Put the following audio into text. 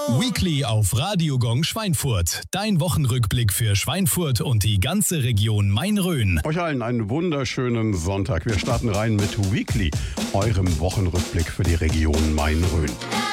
Weekly auf Radio Gong Schweinfurt. Dein Wochenrückblick für Schweinfurt und die ganze Region Main-Rhön. Euch allen einen wunderschönen Sonntag. Wir starten rein mit Weekly, eurem Wochenrückblick für die Region Main-Rhön.